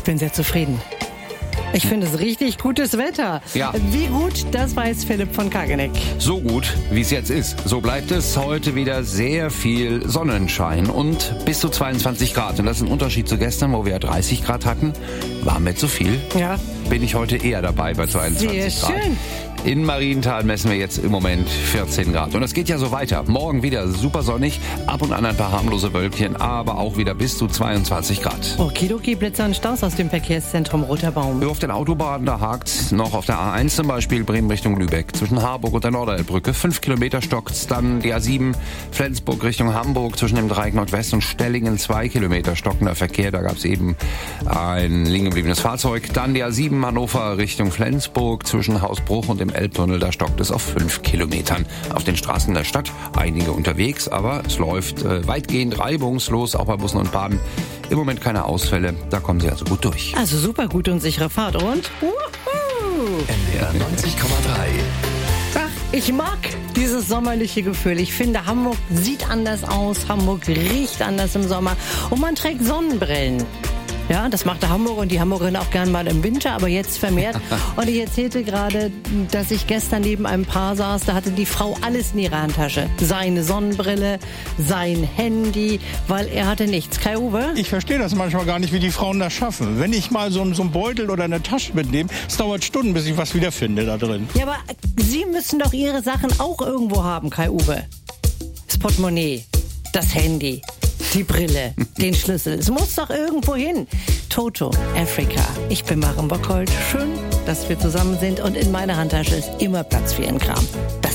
Ich bin sehr zufrieden. Ich finde es richtig gutes Wetter. Ja. Wie gut, das weiß Philipp von Kageneck. So gut, wie es jetzt ist. So bleibt es. Heute wieder sehr viel Sonnenschein und bis zu 22 Grad. Und das ist ein Unterschied zu gestern, wo wir 30 Grad hatten. War mir zu viel. Ja. Bin ich heute eher dabei bei 22 Sehr Grad. schön. In Marienthal messen wir jetzt im Moment 14 Grad. Und das geht ja so weiter. Morgen wieder super sonnig, ab und an ein paar harmlose Wölkchen, aber auch wieder bis zu 22 Grad. Okidoki, Blitzer und Staus aus dem Verkehrszentrum Roter Baum. Auf den Autobahnen, da hakt's noch auf der A1 zum Beispiel, Bremen Richtung Lübeck. Zwischen Harburg und der Norderelbbrücke 5 Kilometer stockt's. Dann die A7 Flensburg Richtung Hamburg zwischen dem Dreieck Nordwest und Stellingen 2 Kilometer stockender Verkehr. Da gab's eben ein liegen gebliebenes Fahrzeug. Dann die A7 Hannover Richtung Flensburg zwischen Hausbruch und dem Elbtunnel. Da stockt es auf 5 Kilometern. Auf den Straßen der Stadt einige unterwegs, aber es läuft weitgehend reibungslos, auch bei Bussen und Bahnen. Im Moment keine Ausfälle. Da kommen Sie also gut durch. Also super gut und sichere Fahrt. Und? NDR 90,3. Ach, ich mag dieses sommerliche Gefühl. Ich finde, Hamburg sieht anders aus, Hamburg riecht anders im Sommer und man trägt Sonnenbrillen. Ja, das macht der Hamburger und die Hamburgerin auch gern mal im Winter, aber jetzt vermehrt. Und ich erzählte gerade, dass ich gestern neben einem Paar saß, da hatte die Frau alles in ihrer Handtasche. Seine Sonnenbrille, sein Handy, weil er hatte nichts. Kai-Uwe? Ich verstehe das manchmal gar nicht, wie die Frauen das schaffen. Wenn ich mal so einen Beutel oder eine Tasche mitnehme, es dauert Stunden, bis ich was wiederfinde da drin. Ja, aber Sie müssen doch Ihre Sachen auch irgendwo haben, Kai-Uwe. Das Portemonnaie, das Handy, die Brille, den Schlüssel. Es muss doch irgendwo hin. Toto, Africa. Ich bin Maren Bockhold. Schön, dass wir zusammen sind und in meiner Handtasche ist immer Platz für Ihren Kram. Das